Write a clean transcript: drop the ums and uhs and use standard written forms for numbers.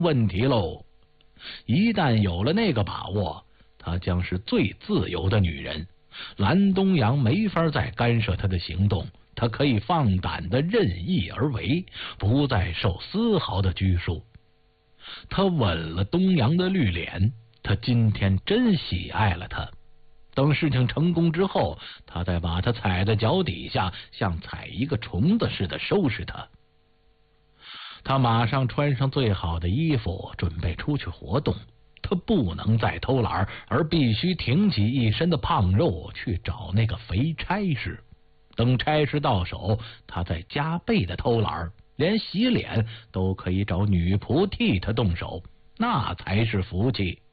问题喽。一旦有了那个把握，她将是最自由的女人。蓝东阳没法再干涉她的行动，她可以放胆的任意而为，不再受丝毫的拘束。他吻了东阳的绿脸，他今天真喜爱了他。等事情成功之后，他再把他踩在脚底下，像踩一个虫子似的收拾他。他马上穿上最好的衣服，准备出去活动。他不能再偷懒，而必须挺起一身的胖肉去找那个肥差事。等差事到手，他再加倍的偷懒，连洗脸都可以找女仆替他动手，那才是福气。